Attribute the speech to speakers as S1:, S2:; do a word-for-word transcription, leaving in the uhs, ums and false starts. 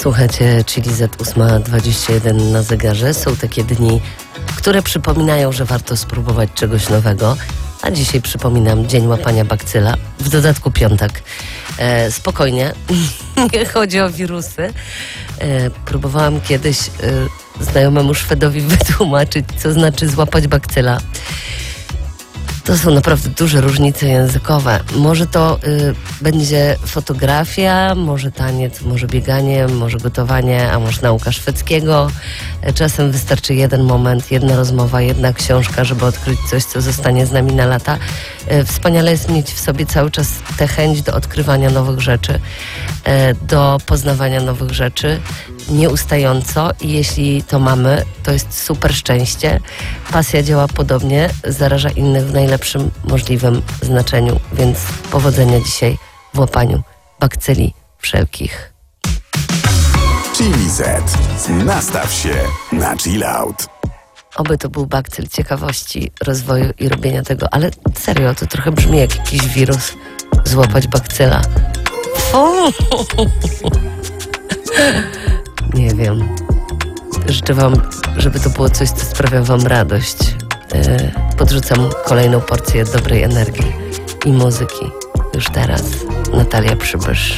S1: Słuchajcie, Chili Z ósma dwadzieścia jeden na zegarze. Są takie dni, które przypominają, że warto spróbować czegoś nowego. A dzisiaj przypominam Dzień Łapania Bakcyla, w dodatku piątek. E, spokojnie, nie chodzi o wirusy. E, próbowałam kiedyś e, znajomemu Szwedowi wytłumaczyć, co znaczy złapać bakcyla. To są naprawdę duże różnice językowe. Może to y, będzie fotografia, może taniec, może bieganie, może gotowanie, a może nauka szwedzkiego. E, czasem wystarczy jeden moment, jedna rozmowa, jedna książka, żeby odkryć coś, co zostanie z nami na lata. E, wspaniale jest mieć w sobie cały czas tę chęć do odkrywania nowych rzeczy, e, do poznawania nowych rzeczy, nieustająco, i jeśli to mamy, to jest super szczęście. Pasja działa podobnie, zaraża innych w najlepszym możliwym znaczeniu, więc powodzenia dzisiaj w łapaniu bakcyli wszelkich.
S2: Chili Z. Nastaw się na chill out.
S1: Oby to był bakcyl ciekawości, rozwoju i robienia tego, ale serio, to trochę brzmi jak jakiś wirus. Złapać bakcyla. Fu! Nie wiem. Życzę wam, żeby to było coś, co sprawia wam radość. Yy, podrzucam kolejną porcję dobrej energii i muzyki. Już teraz Natalia Przybysz.